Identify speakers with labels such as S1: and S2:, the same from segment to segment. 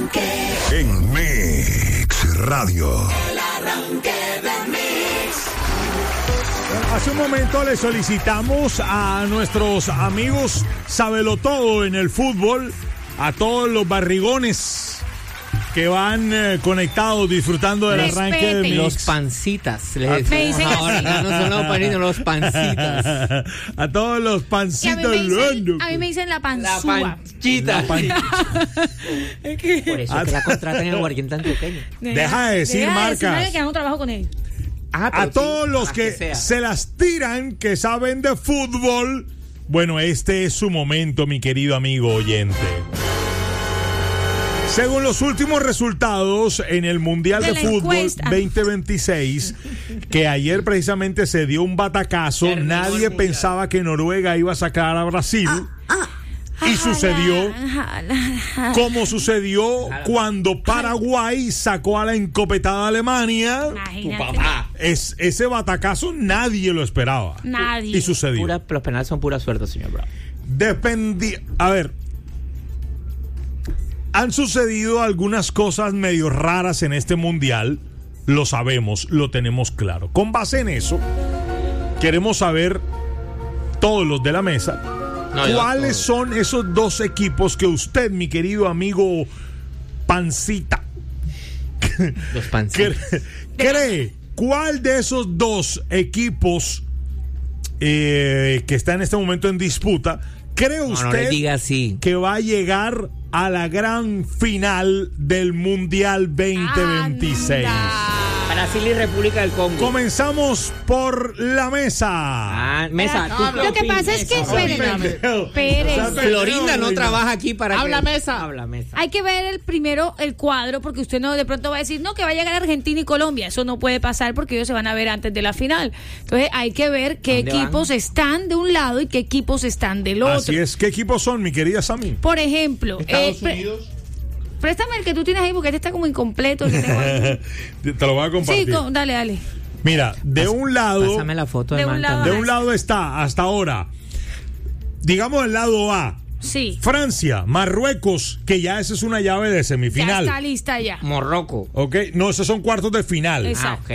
S1: arranque. En Mix Radio.
S2: El arranque de Mix.
S3: Hace un momento le solicitamos a nuestros amigos Sabelotodo en el fútbol, a todos los barrigones que van conectados disfrutando del arranque de Mix.
S4: Los pancitas.
S5: Me dicen
S4: ahora
S5: así.
S4: no son los panitos, los pancitas.
S3: A todos los pancitos.
S5: A mí me dicen la
S4: La
S5: panzúa.
S4: panchita. Por eso es que la contratan en el Guardián Antioqueño.
S3: Deja de decir marcas.
S5: Que no trabajo con él.
S3: A todos los que se las tiran, que saben de fútbol. Bueno, este es su momento, mi querido amigo oyente. Según los últimos resultados en el Mundial de Fútbol
S5: encuesta
S3: 2026, que ayer precisamente se dio un batacazo, nadie pensaba que Noruega iba a sacar a Brasil. Y sucedió como sucedió cuando Paraguay sacó a la encopetada Alemania.
S5: Imagínate.
S4: Tu papá.
S3: Ese batacazo nadie lo esperaba.
S5: Nadie.
S3: Y sucedió.
S4: Los penales son pura suerte, señor Bravo.
S3: A ver, han sucedido algunas cosas medio raras en este mundial. Lo sabemos, lo tenemos claro. Con base en eso, queremos saber, todos los de la mesa, ¿cuáles son esos dos equipos que usted, mi querido amigo Pancita,
S4: Los pancitas.
S3: cree? ¿Cuál de esos dos equipos que está en este momento en disputa, cree usted
S4: No le diga así.
S3: que va a llegar a la gran final del Mundial 2026?
S4: Brasil y República del Congo.
S3: Comenzamos por la mesa.
S4: Mesa.
S5: Lo que pasa es que espérenme.
S4: Florinda no trabaja aquí para
S6: Habla mesa.
S4: Habla mesa.
S5: Hay que ver primero el cuadro, porque usted no de pronto va a decir, no, que va a llegar Argentina y Colombia. Eso no puede pasar porque ellos se van a ver antes de la final. Entonces hay que ver qué
S4: ¿Dónde
S5: equipos están de un lado y qué equipos están del otro.
S3: Así es. ¿Qué equipos son, mi querida Sammy?
S5: Por ejemplo,
S6: Estados Unidos.
S5: préstame el que tú tienes ahí porque este está como incompleto. El que tengo ahí.
S3: Te lo voy a compartir.
S5: Sí, dale.
S3: Mira, de un lado,
S4: Pásame la foto
S5: de
S4: de
S5: un
S4: man
S5: lado.
S4: también.
S3: de un lado está hasta ahora, digamos el lado A,
S5: Sí.
S3: Francia, Marruecos, que ya esa es una llave de
S5: Ya
S3: semifinal.
S5: está lista ya.
S4: Morroco.
S3: Ok, no, esos son cuartos de final.
S5: Exacto.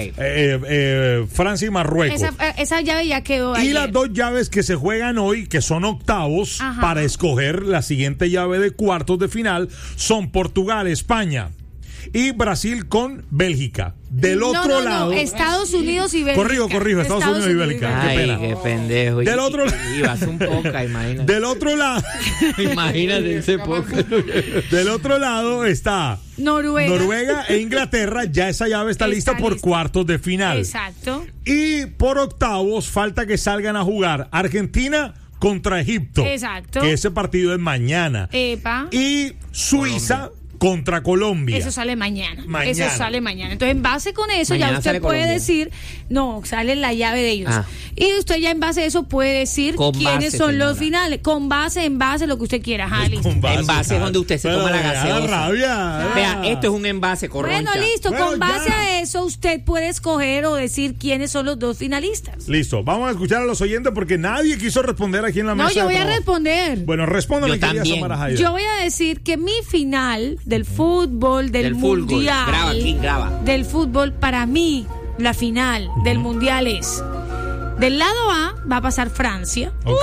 S4: Ok.
S3: Francia y Marruecos.
S5: Esa llave ya quedó
S3: Y
S5: ayer.
S3: las dos llaves que se juegan hoy, que son octavos,
S5: Ajá.
S3: para escoger la siguiente llave de cuartos de final, son Portugal, España y Brasil con Bélgica. Del otro lado.
S5: Estados Unidos y Bélgica.
S3: Corrijo, Estados Unidos y Bélgica. Qué
S4: Ay,
S3: pena.
S4: qué pendejo.
S3: Del otro
S4: Ibas un poco, imagínate.
S3: Del otro lado.
S4: Imagínate ese poco.
S3: Del otro lado está
S5: Noruega
S3: e Inglaterra. Ya esa llave está lista por cuartos de final.
S5: Exacto.
S3: Y por octavos falta que salgan a jugar Argentina contra Egipto.
S5: Exacto.
S3: Que ese partido es mañana.
S5: Epa.
S3: Y Suiza contra Colombia.
S5: Eso sale mañana.
S3: Mañana.
S5: Eso sale mañana. Entonces, en base con eso,
S4: Mañana
S5: ya usted
S4: sale
S5: puede
S4: Colombia.
S5: decir, no, sale la llave de ellos. Y usted ya en base a eso puede decir
S4: Con
S5: quiénes
S4: base,
S5: son
S4: señora.
S5: los finales. Con base, en base, lo que usted quiera. Ajá, listo.
S3: Con
S4: En base es donde usted se
S3: Pero
S4: toma la
S3: deja
S4: gaseosa.
S3: rabia.
S4: Vea, esto es un envase, corroncha.
S5: Bueno, listo.
S3: Bueno,
S5: con base
S3: ya.
S5: a eso, usted puede escoger o decir quiénes son los dos finalistas.
S3: Listo, vamos a escuchar a los oyentes porque nadie quiso responder aquí en la mesa.
S5: No, yo
S3: de
S5: voy a
S3: trabajo.
S5: responder.
S3: Bueno, respóndale,
S4: Yo
S3: querida
S4: también.
S3: Samara Jaira.
S5: Yo voy a decir que mi final del fútbol, del
S4: fútbol.
S5: mundial,
S4: Graba, King, graba.
S5: del fútbol, para mí, la final del mundial es: del lado A va a pasar Francia,
S3: Ok.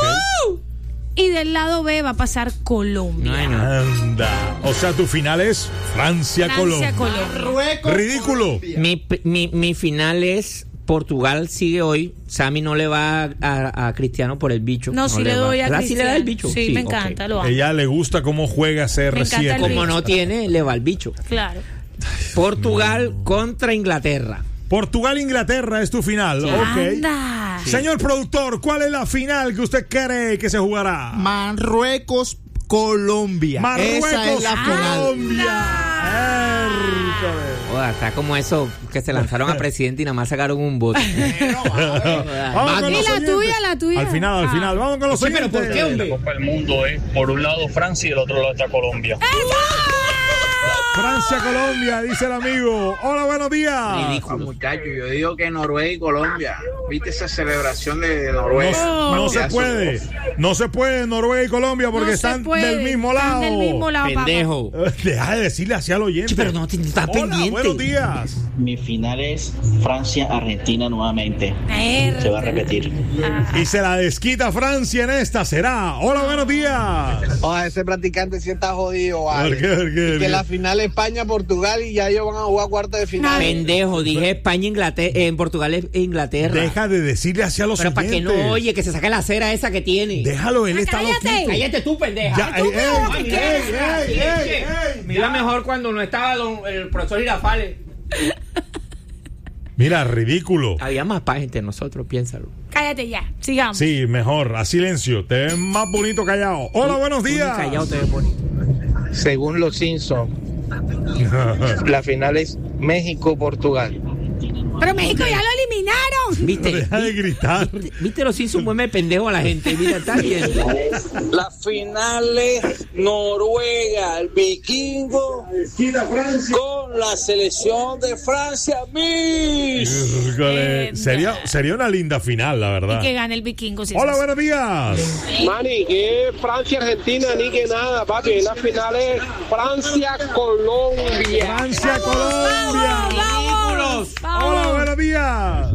S5: y del lado B va a pasar Colombia.
S4: Ay, no.
S3: Anda. O sea, tu final es Francia-Colombia.
S5: Colombia.
S3: Ridículo.
S4: Mi final es Portugal sigue hoy. Sammy no le va a Cristiano por el bicho.
S5: No, sí le doy a
S4: ¿verdad?
S5: Cristiano.
S4: Sí le da el bicho.
S5: Sí, me
S4: ok.
S5: encanta, lo amo.
S3: Ella le gusta cómo juega
S5: Me encanta
S3: CR7.
S5: el
S4: Como no tiene, le va el bicho.
S5: Claro.
S4: Portugal contra Inglaterra.
S3: Portugal-Inglaterra es tu final. Ok.
S5: Anda.
S3: Señor productor, ¿cuál es la final que usted cree que se jugará?
S6: Marruecos, Colombia.
S3: Marruecos,
S6: Esa es la final.
S3: Colombia.
S4: Oiga, está como eso que se lanzaron a presidente y nada más sacaron un voto.
S3: Vamos con
S5: Y
S3: los
S5: la
S3: oyentes.
S5: tuya, la tuya.
S3: Al final. Vamos con los
S4: Sí, pero
S3: oyentes.
S4: ¿por qué, hombre?
S7: Copa del Mundo es por un lado Francia y del otro lado está Colombia.
S3: Francia Francia, Colombia, dice el amigo. Hola, buenos días.
S4: Ridículo.
S7: Muchachos, yo digo que Noruega y Colombia. ¿Viste esa celebración de Noruega?
S3: No se puede. No se puede Noruega y Colombia porque
S5: No se
S3: están
S5: puede,
S3: del mismo lado.
S5: Están del mismo lado, papá.
S4: Pendejo.
S3: Deja de decirle así al oyente.
S4: Sí, pero no, estás
S3: Hola,
S4: pendiente.
S3: buenos días.
S8: Mi final es Francia-Argentina nuevamente. Se va a repetir.
S3: Y se la desquita Francia en esta, será. Hola, buenos días.
S9: Ese practicante sí está jodido, vale.
S3: ¿Por qué?
S9: Y que la final es España-Portugal y ya ellos van a jugar cuartos de final.
S4: Pendejo, dije España, Inglaterra, en Portugal e Inglaterra.
S3: Deja de decirle así a los
S4: Pero para que
S3: oyentes.
S4: no oye, que se saque la cera esa que tiene.
S3: Déjalo, él está
S5: cállate.
S3: loquito.
S4: Cállate tú, pendeja.
S3: Ya,
S4: Mira mejor cuando no estaba el profesor Girafales.
S3: Mira, ridículo.
S4: Había más paz entre nosotros, piénsalo.
S5: Cállate ya, sigamos.
S3: Sí, mejor, a silencio. Te ves más bonito callado. Hola, buenos días.
S4: Callado te ves bonito.
S9: Según los Simpsons, la final es México-Portugal.
S5: Pero México ya lo eliminaron.
S4: ¿Viste?
S3: Deja de gritar.
S4: ¿Viste los hizo un buen pendejo a la gente? Mira, está bien.
S7: La final es Noruega, el vikingo, con la selección de Francia.
S3: Híjole, sería una linda final, la verdad.
S5: Y que gane el vikingo. Si
S3: Hola,
S5: es
S3: buenos días.
S9: Mani, que Francia-Argentina ni que nada, papi. La final es Francia-Colombia.
S3: Francia, Colombia.
S5: ¡Vamos!
S3: Hola, buenos días.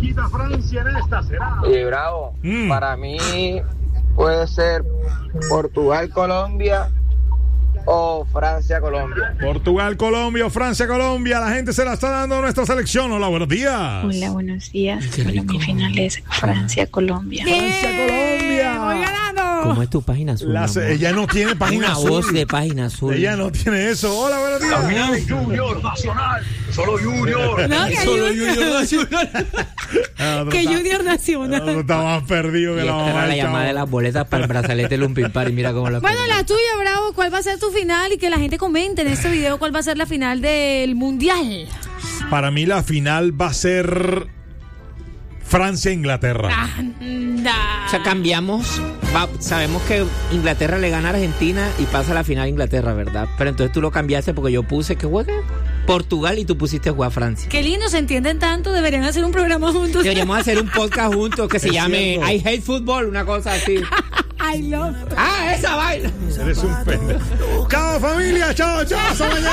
S9: Y bravo, para mí puede ser Portugal-Colombia o Francia-Colombia.
S3: Portugal, Colombia, o Francia, Colombia. La gente se la está dando a nuestra selección. Hola, buenos días.
S10: Hola, buenos días. Bueno, mi final es Francia-Colombia.
S3: Francia, Colombia.
S5: Voy ganando.
S4: ¿Cómo es tu página azul?
S3: Ella no tiene página
S4: Una
S3: azul.
S4: voz de página azul.
S3: Ella no tiene eso. Hola, buenos días.
S1: Junior Nacional. Solo Junior.
S5: No, que que Junior
S3: No,
S5: Nacional.
S3: está más perdido que
S4: Y
S3: la
S4: esta
S3: mamá
S4: era la
S3: del chavo.
S4: llamada de las boletas para el brazalete Lumpimpar y mira cómo lo
S5: Bueno, la tuya, Bravo, ¿cuál va a ser tu final? Y que la gente comente en este video cuál va a ser la final del Mundial.
S3: Para mí la final va a ser Francia-Inglaterra.
S5: Anda.
S4: O sea, cambiamos. Sabemos que Inglaterra le gana a Argentina y pasa a la final Inglaterra, ¿verdad? Pero entonces tú lo cambiaste porque yo puse que juegue Portugal y tú pusiste jugar Francia.
S5: Qué lindo, se entienden tanto, deberían hacer un programa juntos.
S4: Deberíamos hacer un podcast juntos que se llame
S3: cierto.
S4: I Hate Football, una cosa así.
S5: I love.
S4: ¡Ah, esa vaina!
S3: Eres un pendejo. Chao, familia. Chao, chao. Hasta mañana.